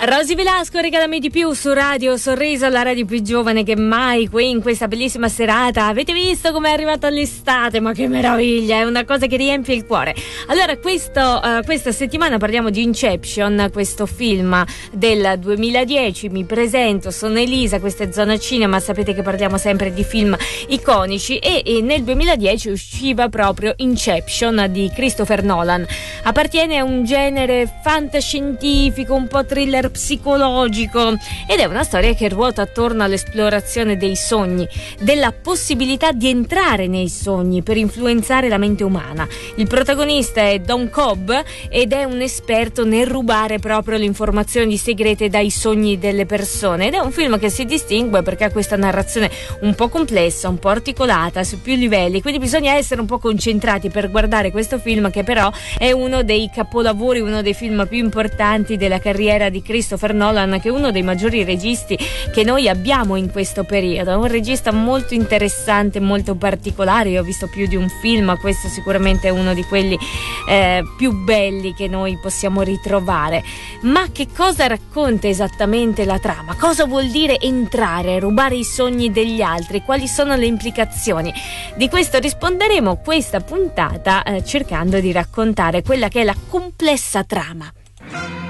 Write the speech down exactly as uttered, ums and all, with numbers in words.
Rosy Velasco, regalami di più su Radio Sorriso, la radio più giovane che mai, qui in questa bellissima serata. Avete visto com'è arrivata l'estate? Ma che meraviglia, è una cosa che riempie il cuore. Allora, questo, uh, questa settimana parliamo di Inception, questo film del duemiladieci. Mi presento, sono Elisa, questa è Zona Cinema, sapete che parliamo sempre di film iconici e, e nel duemiladieci usciva proprio Inception di Christopher Nolan. Appartiene a un genere fantascientifico, un po' thriller psicologico, ed è una storia che ruota attorno all'esplorazione dei sogni, della possibilità di entrare nei sogni per influenzare la mente umana. Il protagonista è Don Cobb ed è un esperto nel rubare proprio le informazioni segrete dai sogni delle persone, ed è un film che si distingue perché ha questa narrazione un po' complessa, un po' articolata su più livelli, quindi bisogna essere un po' concentrati per guardare questo film, che però è uno dei capolavori, uno dei film più importanti della carriera di Christopher Nolan, che è uno dei maggiori registi che noi abbiamo in questo periodo. È un regista molto interessante, molto particolare. Io ho visto più di un film, questo sicuramente è uno di quelli eh, più belli che noi possiamo ritrovare. Ma che cosa racconta esattamente la trama? Cosa vuol dire entrare, rubare i sogni degli altri? Quali sono le implicazioni? Di questo risponderemo questa puntata eh, cercando di raccontare quella che è la complessa trama.